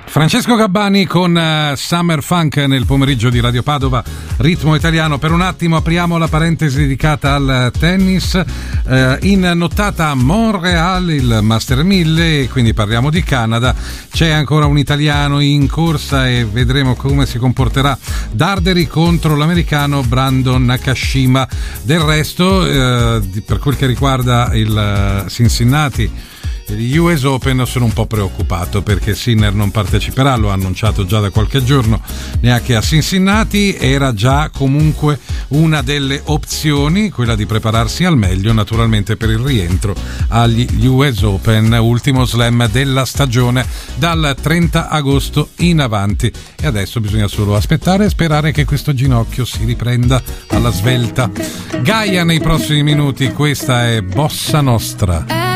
Francesco Gabbani con Summer Funk nel pomeriggio di Radio Padova, ritmo italiano. Per un attimo apriamo la parentesi dedicata al tennis. In nottata a Montreal il Master 1000, e quindi parliamo di Canada. C'è ancora un italiano in corsa e vedremo come si comporterà Darderi contro l'americano Brandon Nakashima. Del resto, per quel che riguarda il Cincinnati, gli US Open, sono un po' preoccupato perché Sinner non parteciperà, lo ha annunciato già da qualche giorno, neanche a Cincinnati. Era già comunque una delle opzioni quella di prepararsi al meglio, naturalmente, per il rientro agli US Open, ultimo slam della stagione dal 30 agosto in avanti. E adesso bisogna solo aspettare e sperare che questo ginocchio si riprenda alla svelta. Gaia nei prossimi minuti, questa è Bossa Nostra.